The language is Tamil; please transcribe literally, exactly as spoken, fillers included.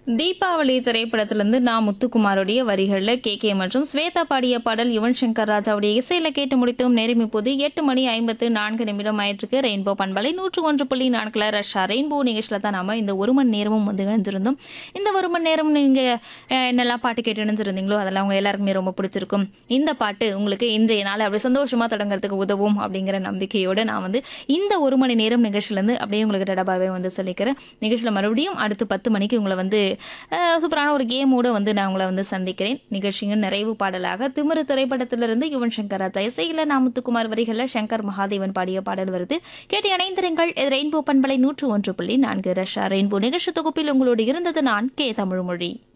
தீபாவளி திரைப்படத்திலிருந்து நான் முத்துக்குமாரோடைய வரிகளில் கே கே மற்றும் ஸ்வேதா பாடிய பாடல் யுவன் சங்கர் ராஜாவுடைய இசையில கேட்டு முடித்தும் நேரம் இப்போது எட்டு மணி ஐம்பத்து நான்கு நிமிடம் ஆயிற்றுக்கு. ரெயின்போ பண்பலை நூற்று ஒன்று புள்ளி நான்குல ரஷ்யா ரெயின்போ நிகழ்ச்சியில் தான் நாம இந்த ஒரு மணி நேரமும் வந்து இணைஞ்சிருந்தோம். இந்த ஒரு மணி நேரம் நீங்க அஹ், என்னெல்லாம் பாட்டு கேட்டு இணைஞ்சிருந்தீங்களோ அதெல்லாம் உங்க எல்லாருக்குமே ரொம்ப பிடிச்சிருக்கும். இந்த பாட்டு உங்களுக்கு இன்றைய நாள் அப்படி சந்தோஷமா தொடங்குறதுக்கு உதவும் அப்படிங்கிற நம்பிக்கையோட நான் வந்து இந்த ஒரு மணி நேரம் நிகழ்ச்சியிலேருந்து அப்படியே உங்களுக்கு டடாபாவே வந்து சொல்லிக்கிறேன். நிகழ்ச்சியில் மறுபடியும் அடுத்து பத்து மணிக்கு உங்களை வந்து அஹ், சூப்பரான ஒரு கேமோட வந்து நான் உங்களை வந்து சந்திக்கிறேன். நிகழ்ச்சியின் நிறைவு பாடலாக திமிரு திரைப்படத்திலிருந்து யுவன் சங்கர் ராஜா இசையில நான் முத்துக்குமார் வரிகளில் சங்கர் மகாதேவன் பாடிய பாடல் வருது. கேட்டு இணைந்திருங்கள். இது ரெயின்போ பண்பலை நூற்று ஒன்று புள்ளி நான்கு ரஷ்யா ரெயின்போ நிகழ்ச்சி தொகுப்பில் உங்களோடு இருந்தது நான் கே தமிழ்மொழி.